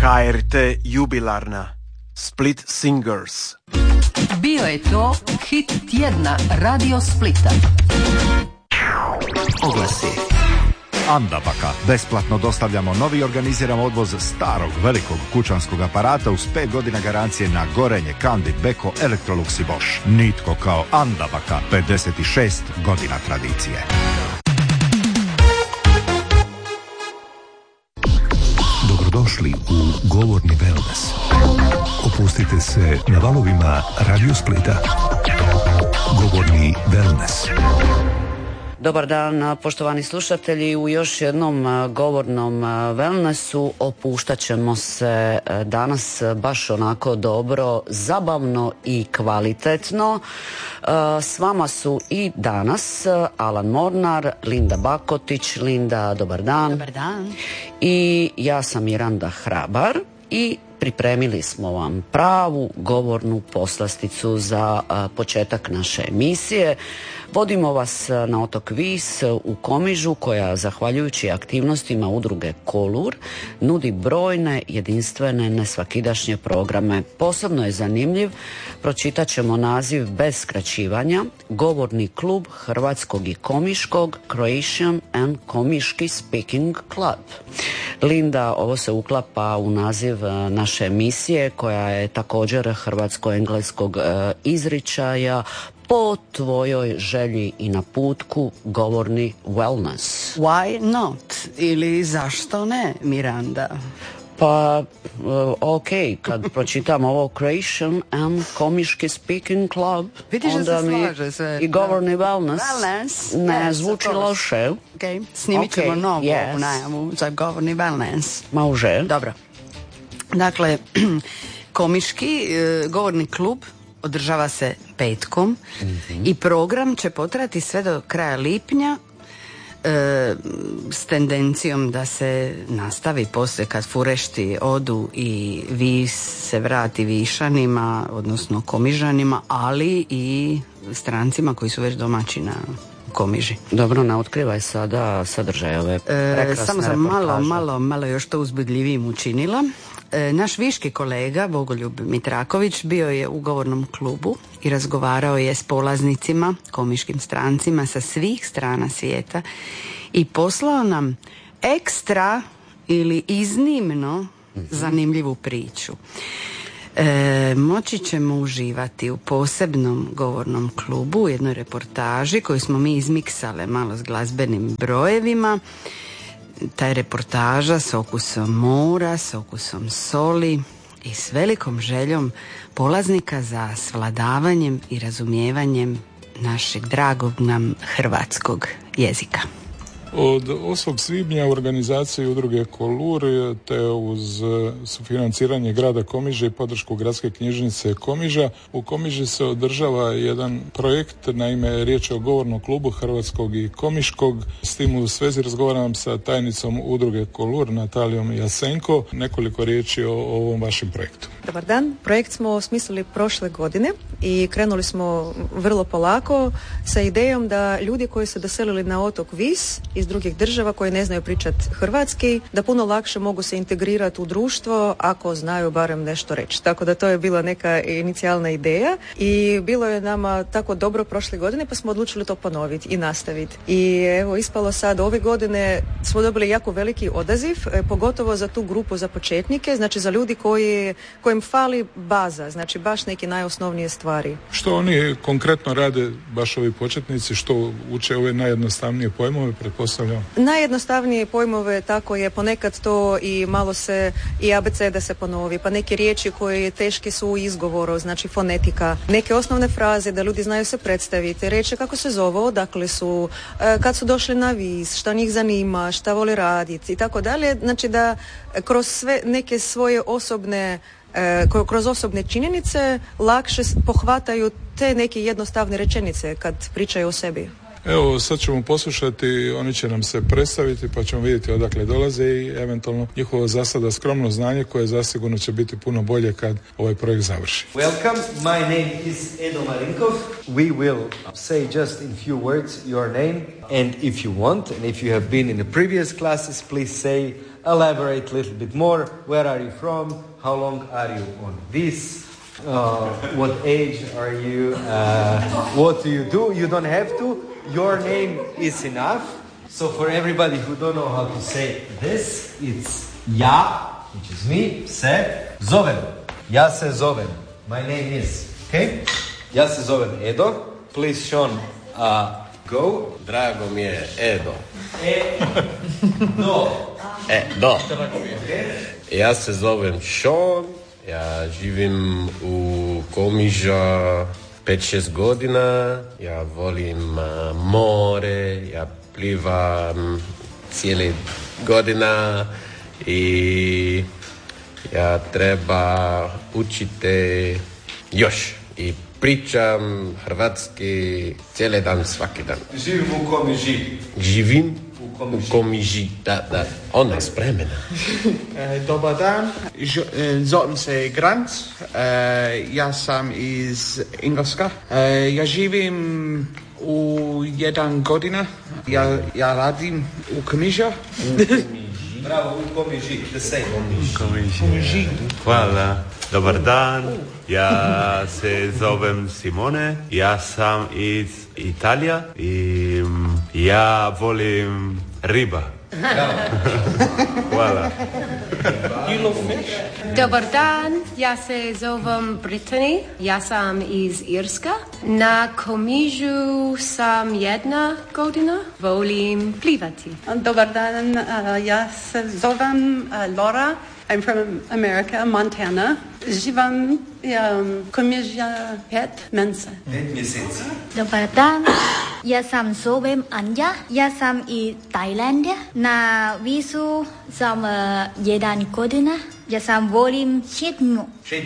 HRT jubilarna Split Singers. Bio je to hit tjedna Radio Splita. Oglasi. Andabaka. Besplatno dostavljamo novi organiziran odvoz starog velikog kućanskog aparata uz 5 godina garancije na gorenje, Candid, Beko, Electrolux i Bosch. Nitko kao Andabaka. 56 godina tradicije. Dobrodošli u Govorni wellness. Opustite se na valovima Radio Splita. Govorni wellness. Dobar dan, poštovani slušatelji. U još jednom govornom wellnessu opuštat ćemo se danas baš onako dobro, zabavno i kvalitetno. S vama su i danas Alan Mornar, Linda Bakotić. Linda, dobar dan. Dobar dan. I ja sam Miranda Hrabar i pripremili smo vam pravu govornu poslasticu za početak naše emisije. Vodimo vas na otok Vis u Komižu, koja zahvaljujući aktivnostima udruge Kolur nudi brojne jedinstvene nesvakidašnje programe. Posebno je zanimljiv, pročitat ćemo naziv bez skraćivanja, Govorni klub Hrvatskog i Komiškog, Croatian and Komiški Speaking Club. Linda, ovo se uklapa u naziv naše emisije, koja je također hrvatsko-engleskog izričaja, po tvojoj želji i naputku govorni wellness. Why not? Ili zašto ne, Miranda? Pa, ok, kad pročitam ovo Croatian and Komiški Speaking Club, vidiš onda da se mi slaže sve. i govorni wellness ne zvuči loše. Okay. Snimit ćemo novu najavu za govorni wellness. Može. Dobro. Dakle, Komiški govorni klub održava se petkom i program će potrajati sve do kraja lipnja s tendencijom da se nastavi poslije kad furešti odu i Vis se vrati Višanima, odnosno Komižanima, ali i strancima koji su već domaći na Komiži. Dobro, ne otkrivaj sada sadržaj ove prekrasne samo sam reportaže. malo još to uzbudljivijim učinila. Naš viški kolega Bogoljub Mitraković bio je u govornom klubu i razgovarao je s polaznicima, komiškim strancima sa svih strana svijeta i poslao nam ekstra ili iznimno zanimljivu priču. Moći ćemo uživati u posebnom govornom klubu, u jednoj reportaži koju smo mi izmiksale malo s glazbenim brojevima. Ta je reportaža s okusom mora, s okusom soli i s velikom željom polaznika za svladavanjem i razumijevanjem našeg dragog nam hrvatskog jezika. Od 8. svibnja u organizaciji udruge Kolur te uz sufinanciranje grada Komiže i podršku gradske knjižnice Komiža, u Komiži se održava jedan projekt, naime riječ je o govornom klubu Hrvatskog i Komiškog. S tim u svezi razgovaram sa tajnicom udruge Kolur, Natalijom Jasenko. Nekoliko riječi o ovom vašem projektu. Dobar dan. Projekt smo osmislili prošle godine i krenuli smo vrlo polako sa idejom da ljudi koji su doselili na otok Vis iz drugih država koji ne znaju pričati hrvatski, da puno lakše mogu se integrirati u društvo ako znaju barem nešto reći. Tako da to je bila neka inicijalna ideja i bilo je nama tako dobro prošle godine pa smo odlučili to ponoviti i nastaviti. I evo ispalo sad ove godine smo dobili jako veliki odaziv, pogotovo za tu grupu za početnike, znači za ljudi kojim fali baza, znači baš neke najosnovnije stvari. Što oni konkretno rade, baš ovi početnici, što uče ove najjednostavnije pojmove, pretpostavljam? Najjednostavnije pojmove, tako je, ponekad to i malo se i abeceda se ponovi, pa neke riječi koje teške su u izgovoru, znači fonetika, neke osnovne fraze da ljudi znaju se predstaviti, reći kako se zove, odakle su, kad su došli na Vis, šta njih zanima, šta vole raditi i tako dalje, znači da kroz sve neke svoje osobne kroz osobne činjenice lakše pohvataju te neke jednostavne rečenice kad pričaju o sebi. Evo, sad ćemo poslušati, oni će nam se predstaviti pa ćemo vidjeti odakle dolaze i eventualno njihovo za sada skromno znanje koje zasigurno će biti puno bolje kad ovaj projekt završi. Welcome, my name is Edo Marinkov. We will say just in few words your name and if you want and if you have been in the previous classes please say elaborate a little bit more. Where are you from? How long are you on this? What age are you? What do you do? You don't have to. Your name is enough. So for everybody who don't know how to say this, it's ja, which is me, se zovem. Ja se zovem. My name is. Okay? Ja se zovem Edo. Please, Sean, go. Drago mi je Edo. Do. Do. Ja se zovem Sean. Ja živim u Komiža 5-6 godina. Ja volim more. Ja plivam cijeli godina i ja treba učiti još i pričam hrvatski cijeli dan, svaki dan. Živim u Komiži. Živim u Komiži, da. Ona je spremena. Dobar dan, zovem se Grant, ja sam iz Engleska. Ja živim u 1 godina, ja radim u Komiža. Bravo, u Komiži, the same. Komiži. Hvala. Dobar dan, ja se zovem Simone, ja sam iz Italija i ja volim riba. Hvala. Dobar dan, ja se zovem Brittany, ja sam iz Irska. Na Komižu sam 1 godina, volim plivati. Dobar dan, ja se zovem Laura. I'm from America, Montana. Živim Komiža 5 mjeseci. Dobar dan, ja sam zovem Anja, ja sam iz Tajlanda. Na visu sam 1 godina. Ja sam volim šetnju.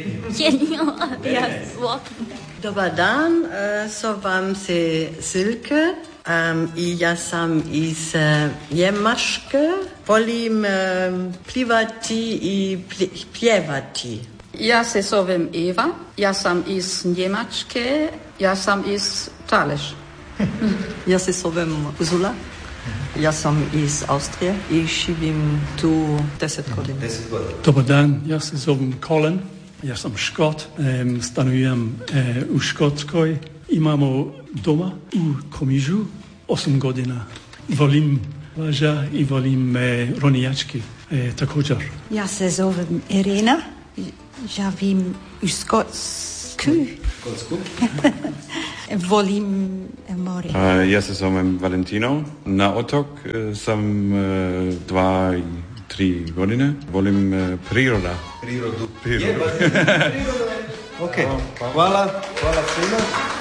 Dobar dan, zovem se Silke. I ja sam iz Njemačke. Volim plivati i pjevati. Ja se zovem Eva, ja sam iz Njemačke, ja sam iz Taleš. Ja se zovem Ursula, ja sam iz Austrije i živim tu 10 godina. Dobar dan, ja se zovem Colin, ja sam Škot, stanujem u Škotskoj. Imamo doma u Komižu 8 godina. Volim plaža i volim ronijački također. Ja se zovem Irina, živim u Škotsku. Volim more. Ja se zovem Valentino. Na otok sam 2-3 godine. Volim priroda. Prirodu. Ok, hvala svima.